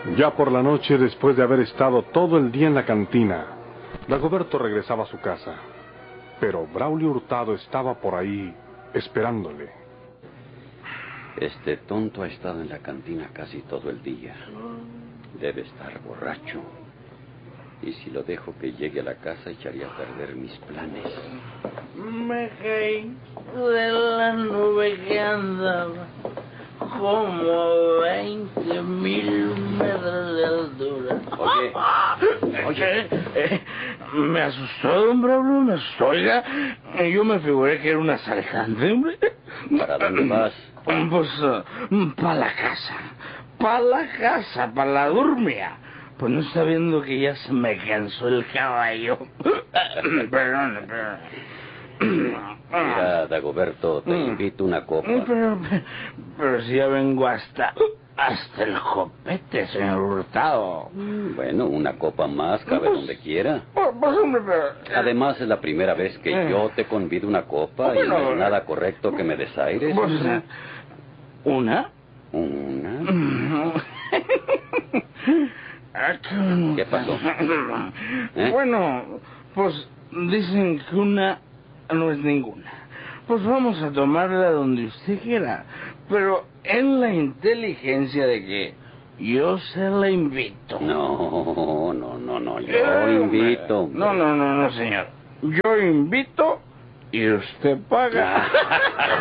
Ya por la noche, después de haber estado todo el día en la cantina, Dagoberto regresaba a su casa. Pero Braulio Hurtado estaba por ahí, esperándole. Este tonto ha estado en la cantina casi todo el día. Debe estar borracho. Y si lo dejo que llegue a la casa, echaría a perder mis planes. Me caí de la nube que andaba como 20,000 metros de altura. Oye. Me asustó, don Braulio, me asustó. Oiga, yo me figuré que era un asaltante, hombre. ¿Para dónde vas? Pues, para la casa. Para la casa, para la durmia. Pues no está viendo que ya se me cansó el caballo. Perdón. Mira, Dagoberto, te invito una copa. Pero si ya vengo hasta el copete, señor Hurtado. Bueno, una copa más cabe donde quiera. Pues, hombre, pero... Además, es la primera vez que yo te convido una copa y no es nada correcto que me desaires. Pues, ¿una? ¿Una? ¿Qué pasó? Bueno, pues dicen que una no es ninguna. Pues vamos a tomarla donde usted quiera, pero en la inteligencia de que yo se la invito. No, yo invito. No, señor. Yo invito y usted paga.